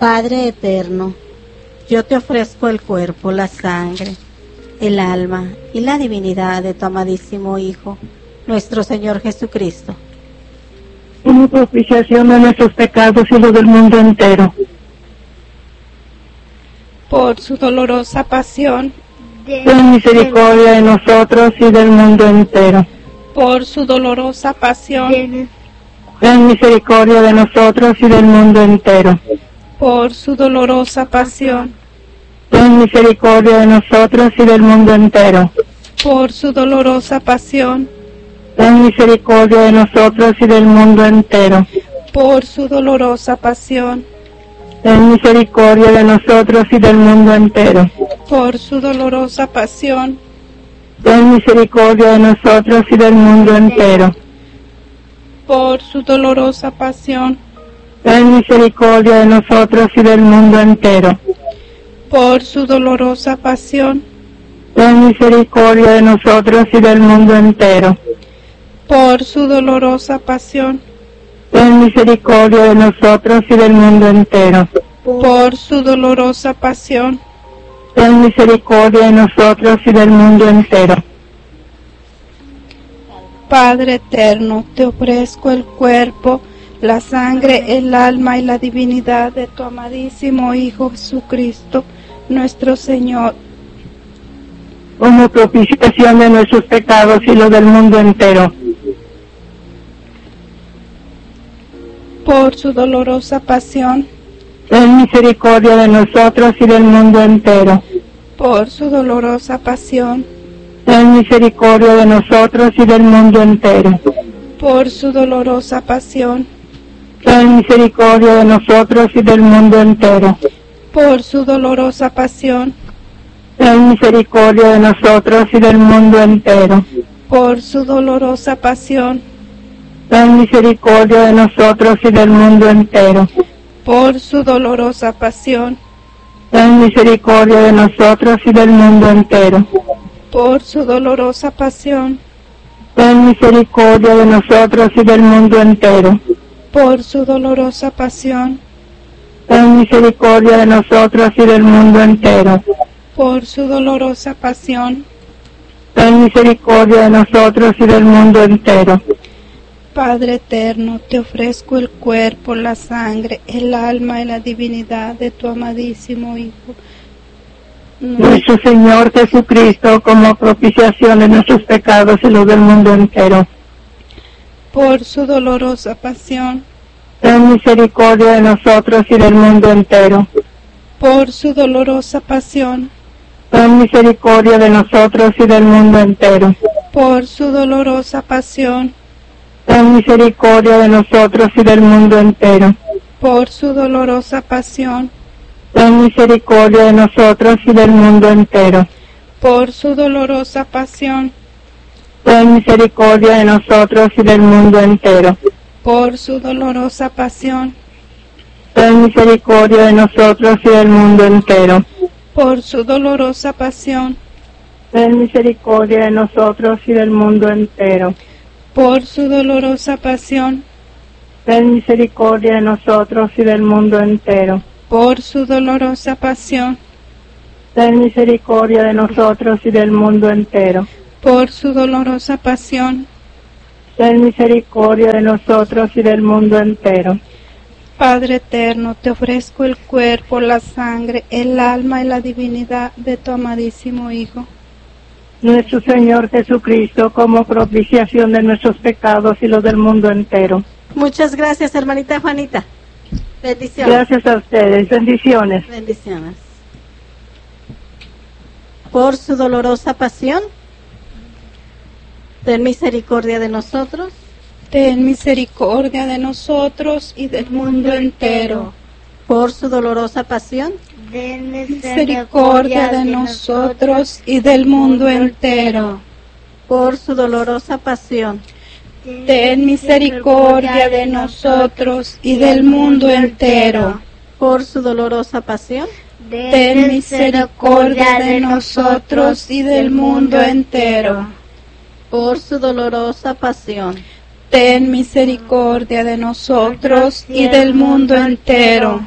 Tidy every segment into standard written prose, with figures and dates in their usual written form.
Padre eterno, yo te ofrezco el cuerpo, la sangre, el alma y la divinidad de tu amadísimo Hijo, nuestro Señor Jesucristo, como propiciación de nuestros pecados y los del mundo entero. Por su dolorosa pasión, Ten misericordia de nosotros y del mundo entero. por su dolorosa pasión, Ten misericordia de nosotros y del mundo entero. por su dolorosa pasión, Ten misericordia de nosotros y del mundo entero. por su dolorosa pasión, Ten misericordia de nosotros y del mundo entero. por su dolorosa pasión, Ten misericordia de nosotros y del mundo entero. por su dolorosa pasión, Ten misericordia de nosotros y del mundo entero. por su dolorosa pasión, Ten misericordia de nosotros y del mundo entero. por su dolorosa pasión, Ten misericordia de nosotros y del mundo entero. por su dolorosa pasión, Ten misericordia de nosotros y del mundo entero. por su dolorosa pasión, Ten misericordia de nosotros y del mundo entero. Padre eterno, te ofrezco el cuerpo, la sangre, el alma y la divinidad de tu amadísimo Hijo Jesucristo, nuestro Señor, como propiciación de nuestros pecados y los del mundo entero. por su dolorosa pasión, Ten misericordia de nosotros y del mundo entero. por su dolorosa pasión, Ten misericordia de nosotros y del mundo entero. por su dolorosa pasión, Ten misericordia de nosotros y del mundo entero. por su dolorosa pasión, Ten misericordia de nosotros y del mundo entero. por su dolorosa pasión, Ten misericordia de nosotros y del mundo entero. por su dolorosa pasión, Ten misericordia de nosotros y del mundo entero. por su dolorosa pasión, Ten misericordia de nosotros y del mundo entero. por su dolorosa pasión, Ten misericordia de nosotros y del mundo entero. por su dolorosa pasión, Ten misericordia de nosotros y del mundo entero. Padre eterno, te ofrezco el cuerpo, la sangre, el alma y la divinidad de tu amadísimo Hijo, Nuestro Señor Jesucristo, como propiciación de nuestros pecados y los del mundo entero. por su dolorosa pasión, Ten misericordia de nosotros y del mundo entero. por su dolorosa pasión, Ten misericordia de nosotros y del mundo entero. por su dolorosa pasión, Ten misericordia de nosotros y del mundo entero. por su dolorosa pasión, Ten misericordia de nosotros y del mundo entero. por su dolorosa pasión, Ten misericordia de nosotros y del mundo entero. por su dolorosa pasión, Ten misericordia de nosotros y del mundo entero. por su dolorosa pasión, Ten misericordia de nosotros y del mundo entero. por su dolorosa pasión, Ten misericordia de nosotros y del mundo entero. por su dolorosa pasión, Ten misericordia de nosotros y del mundo entero. por su dolorosa pasión, Ten misericordia de nosotros y del mundo entero. Padre eterno, te ofrezco el cuerpo, la sangre, el alma y la divinidad de tu amadísimo Hijo, Nuestro Señor Jesucristo, como propiciación de nuestros pecados y los del mundo entero. Muchas gracias, hermanita Juanita. Bendiciones. Gracias a ustedes. Bendiciones. Bendiciones. Por su dolorosa pasión, ten misericordia de nosotros. ten misericordia de nosotros y del mundo entero. Por su dolorosa pasión, ten Misericordia de nosotros y del mundo entero. por su dolorosa pasión, Ten misericordia de nosotros y del mundo entero. por su dolorosa pasión, Ten misericordia de nosotros y del mundo entero. por su dolorosa pasión, Ten misericordia de nosotros y del mundo entero.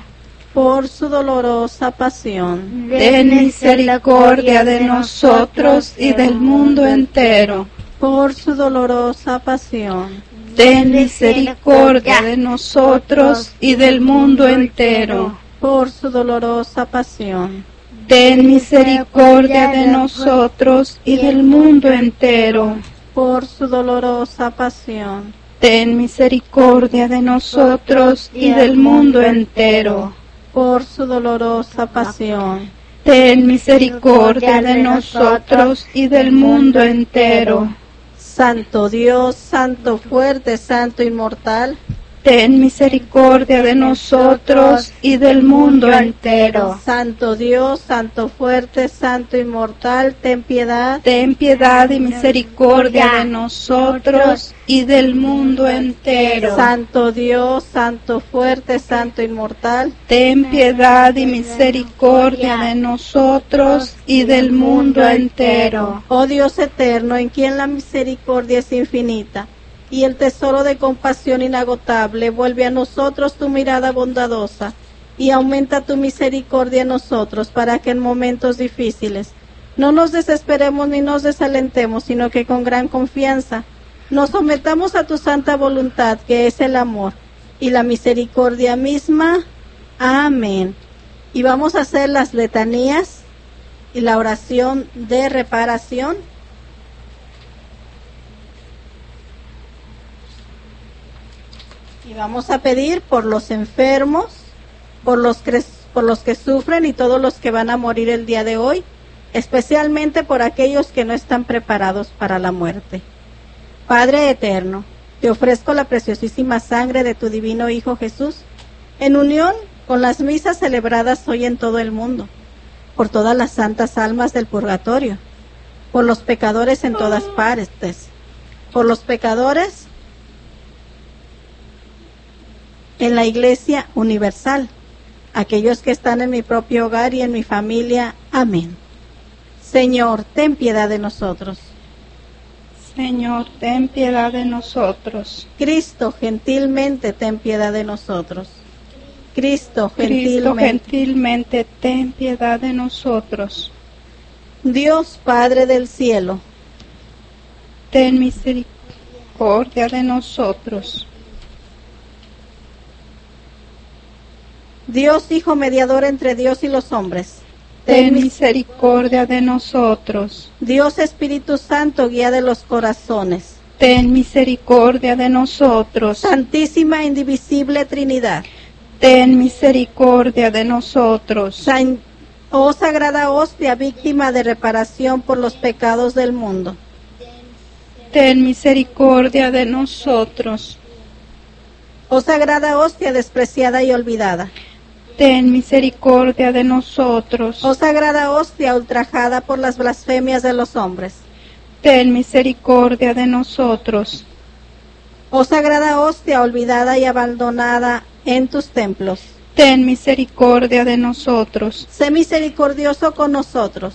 por su dolorosa pasión. Ten misericordia de nosotros y del mundo entero. Por su dolorosa pasión. Ten misericordia de nosotros y del mundo entero. Por su dolorosa pasión. Ten misericordia de nosotros y del mundo entero. Por su dolorosa pasión. Ten misericordia de nosotros y del mundo entero. Por su dolorosa pasión. Ten misericordia de nosotros y del mundo entero. Santo Dios, Santo fuerte, Santo inmortal, ten misericordia de nosotros y del mundo entero. Santo Dios, Santo fuerte, Santo inmortal, ten piedad. Ten piedad y misericordia de nosotros y del mundo entero. Santo Dios, Santo fuerte, Santo inmortal, ten piedad y misericordia de nosotros y del mundo entero. Oh Dios eterno, en quien la misericordia es infinita y el tesoro de compasión inagotable, vuelve a nosotros tu mirada bondadosa y aumenta tu misericordia en nosotros, para que en momentos difíciles no nos desesperemos ni nos desalentemos, sino que con gran confianza nos sometamos a tu santa voluntad, que es el amor y la misericordia misma. Amén. Y vamos a hacer las letanías y la oración de reparación. Y vamos a pedir por los enfermos, por los que sufren y todos los que van a morir el día de hoy, especialmente por aquellos que no están preparados para la muerte. Padre eterno, te ofrezco la preciosísima sangre de tu divino Hijo Jesús, en unión con las misas celebradas hoy en todo el mundo, por todas las santas almas del purgatorio, por los pecadores en todas partes, por los pecadores en la Iglesia universal, aquellos que están en mi propio hogar y en mi familia. Amén. Señor, ten piedad de nosotros. Señor, ten piedad de nosotros. Cristo, gentilmente ten piedad de nosotros. Cristo, gentilmente ten piedad de nosotros. Dios Padre del cielo, ten misericordia de nosotros. Dios Hijo mediador entre Dios y los hombres, ten misericordia de nosotros. Dios Espíritu Santo, guía de los corazones, ten misericordia de nosotros. Santísima e indivisible Trinidad, ten misericordia de nosotros. Oh Sagrada Hostia, víctima de reparación por los pecados del mundo, ten misericordia de nosotros. Oh Sagrada Hostia, despreciada y olvidada, ten misericordia de nosotros. Oh Sagrada Hostia, ultrajada por las blasfemias de los hombres, ten misericordia de nosotros. Oh Sagrada Hostia, olvidada y abandonada en tus templos, ten misericordia de nosotros. Sé misericordioso con nosotros.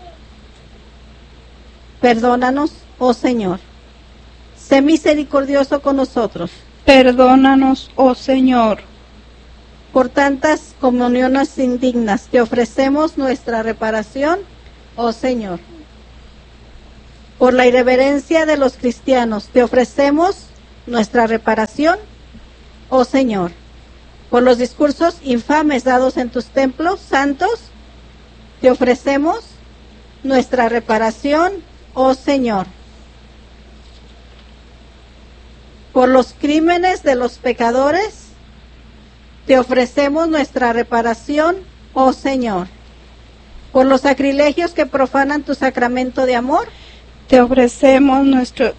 Perdónanos, oh Señor. Sé misericordioso con nosotros. Perdónanos, oh Señor. Por tantas comuniones indignas te ofrecemos nuestra reparación, oh Señor. Por la irreverencia de los cristianos te ofrecemos nuestra reparación, oh Señor. Por los discursos infames dados en tus templos santos te ofrecemos nuestra reparación, oh Señor. Por los crímenes de los pecadores te ofrecemos nuestra reparación, oh Señor. Por los sacrilegios que profanan tu sacramento de amor, te ofrecemos nuestra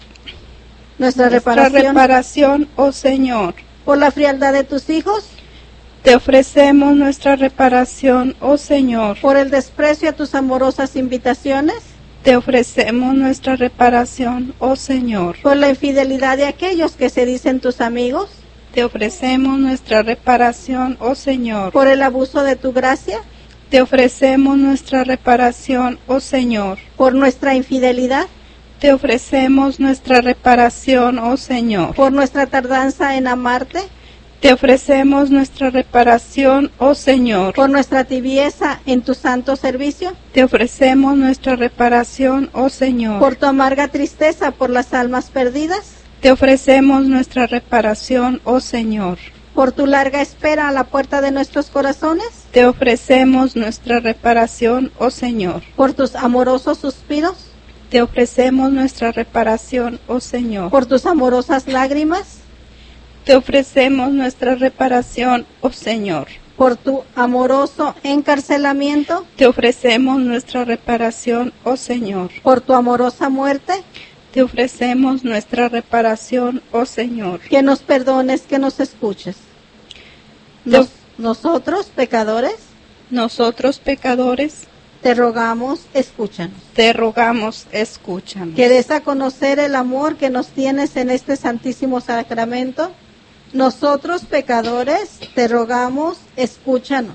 reparación, oh Señor. Por la frialdad de tus hijos, te ofrecemos nuestra reparación, oh Señor. Por el desprecio a tus amorosas invitaciones, te ofrecemos nuestra reparación, oh Señor. Por la infidelidad de aquellos que se dicen tus amigos, te ofrecemos nuestra reparación, oh Señor. Por el abuso de tu gracia, te ofrecemos nuestra reparación, oh Señor. Por nuestra infidelidad, te ofrecemos nuestra reparación, oh Señor. Por nuestra tardanza en amarte, Te ofrecemos nuestra reparación, oh Señor. Por nuestra tibieza en tu santo servicio. Te ofrecemos nuestra reparación, oh Señor. Por tu amarga tristeza por las almas perdidas. Te ofrecemos nuestra reparación, oh Señor. Por tu larga espera a la puerta de nuestros corazones. Te ofrecemos nuestra reparación, oh Señor. Por tus amorosos suspiros. Te ofrecemos nuestra reparación, oh Señor. Por tus amorosas lágrimas. Te ofrecemos nuestra reparación, oh Señor. Por tu amoroso encarcelamiento. Te ofrecemos nuestra reparación, oh Señor. Por tu amorosa muerte. Te ofrecemos nuestra reparación, oh Señor. Que nos perdones, que nos escuches. Nosotros, pecadores. Nosotros, pecadores. Te rogamos, escúchanos. Te rogamos, escúchanos. Que des a conocer el amor que nos tienes en este santísimo sacramento. Nosotros, pecadores, te rogamos, escúchanos.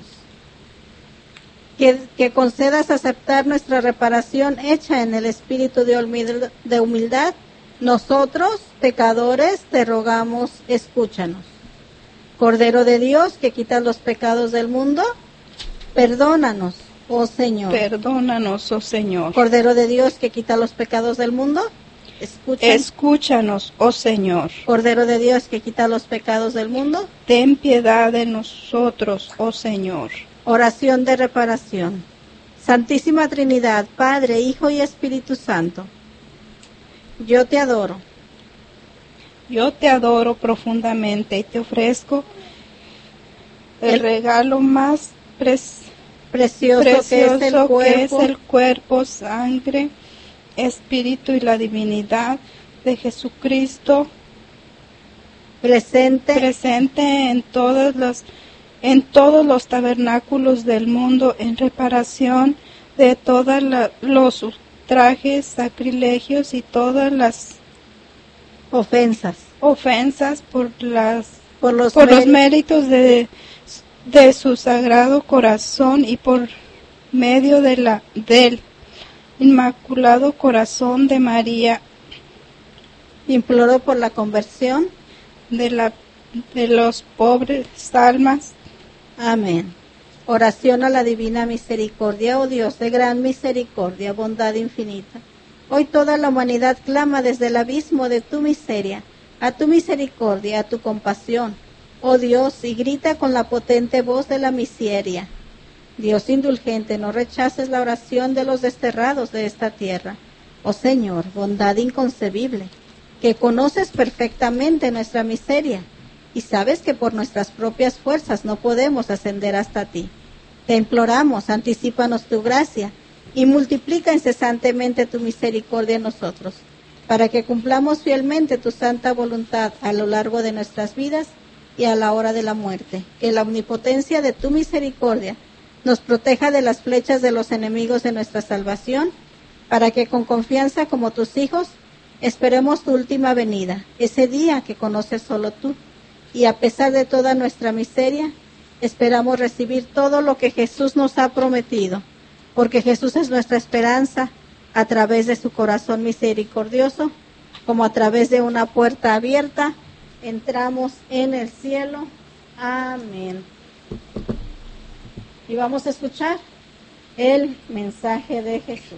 Que concedas aceptar nuestra reparación hecha en el espíritu de humildad. Nosotros, pecadores, te rogamos, escúchanos. Cordero de Dios, que quitas los pecados del mundo, perdónanos, oh Señor. Perdónanos, oh Señor. Cordero de Dios, que quita los pecados del mundo, escúchanos, oh Señor. Cordero de Dios, que quita los pecados del mundo, ten piedad de nosotros, oh Señor. Oración de reparación. Santísima Trinidad, Padre, Hijo y Espíritu Santo, yo te adoro. Yo te adoro profundamente y te ofrezco el regalo más precioso que es el cuerpo, sangre, espíritu y la divinidad de Jesucristo, presente en todos los tabernáculos del mundo, en reparación de todos los ultrajes, sacrilegios y todas las ofensas por los méritos de su sagrado corazón y por medio del Inmaculado Corazón de María. Imploro por la conversión de los pobres almas. Amén. Oración a la divina misericordia, oh Dios de gran misericordia, bondad infinita. Hoy toda la humanidad clama desde el abismo de tu miseria, a tu misericordia, a tu compasión, oh Dios, y grita con la potente voz de la miseria. Dios indulgente, no rechaces la oración de los desterrados de esta tierra. Oh Señor, bondad inconcebible, que conoces perfectamente nuestra miseria, y sabes que por nuestras propias fuerzas no podemos ascender hasta ti. Te imploramos, anticípanos tu gracia, y multiplica incesantemente tu misericordia en nosotros, para que cumplamos fielmente tu santa voluntad a lo largo de nuestras vidas y a la hora de la muerte. Que la omnipotencia de tu misericordia nos proteja de las flechas de los enemigos de nuestra salvación, para que con confianza como tus hijos esperemos tu última venida, ese día que conoces solo tú, y a pesar de toda nuestra miseria, esperamos recibir todo lo que Jesús nos ha prometido, porque Jesús es nuestra esperanza, a través de su corazón misericordioso, como a través de una puerta abierta, entramos en el cielo. Amén. Y vamos a escuchar el mensaje de Jesús.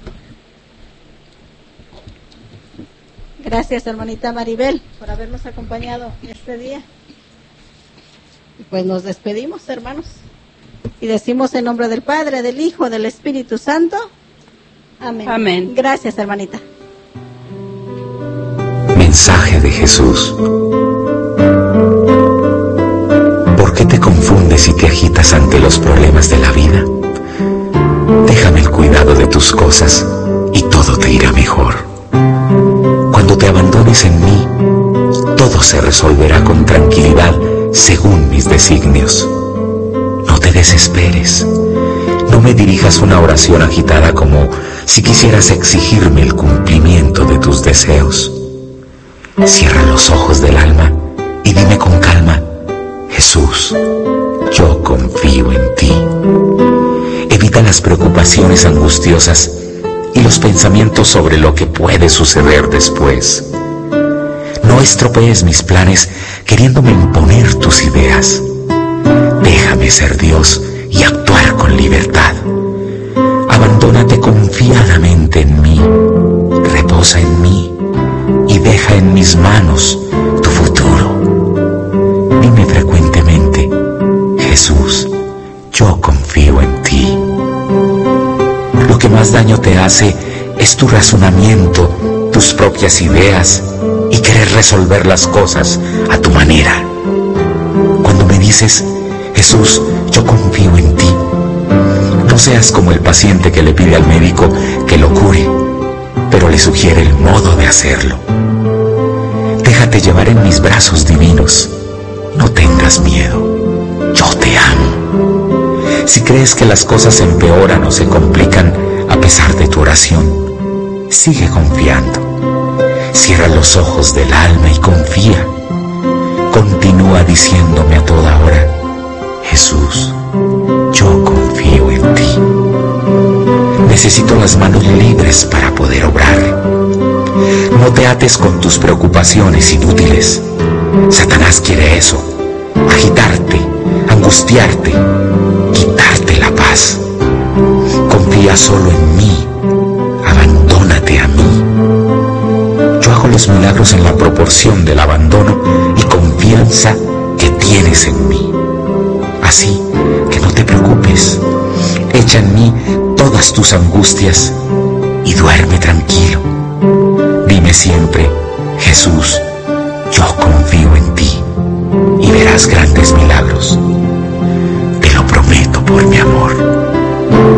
Gracias, hermanita Maribel, por habernos acompañado este día. Y pues nos despedimos, hermanos. Y decimos en nombre del Padre, del Hijo, del Espíritu Santo. Amén. Amén. Gracias, hermanita. Mensaje de Jesús. ¿Por qué te confundes y te agitas ante los problemas de la vida? Déjame el cuidado de tus cosas y todo te irá mejor. Cuando te abandones en mí, todo se resolverá con tranquilidad según mis designios. No te desesperes. No me dirijas una oración agitada como si quisieras exigirme el cumplimiento de tus deseos. Cierra los ojos del alma y dime con calma: Jesús, yo confío en ti. Evita las preocupaciones angustiosas y los pensamientos sobre lo que puede suceder después. No estropees mis planes que queriéndome imponer tus ideas. Déjame ser Dios y actuar con libertad. Abandónate confiadamente en mí, reposa en mí y deja en mis manos tu futuro. Dime frecuentemente: Jesús, yo confío en ti. Lo que más daño te hace es tu razonamiento, tus propias ideas y querer resolver las cosas a tu manera. Cuando me dices: Jesús, yo confío en ti, no seas como el paciente que le pide al médico que lo cure, pero le sugiere el modo de hacerlo. Déjate llevar en mis brazos divinos. No tengas miedo. Yo te amo. Si crees que las cosas empeoran o se complican a pesar de tu oración, sigue confiando. Cierra los ojos del alma y confía. Continúa diciéndome a toda hora: Jesús, yo confío en ti. Necesito las manos libres para poder obrar. No te ates con tus preocupaciones inútiles. Satanás quiere eso: agitarte, angustiarte, quitarte la paz. Confía solo en mí. Abandónate a mí. Yo hago los milagros en la proporción del abandono y confianza que tienes en mí. Así que no te preocupes. Echa en mí todas tus angustias y duerme tranquilo. Dime siempre: Jesús, yo confío en ti, y verás grandes milagros. Te lo prometo por mi amor.